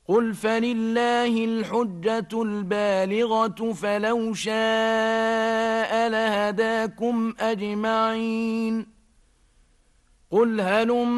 قل فلله الحجة البالغة فلو شاء لهداكم أجمعين قل هلم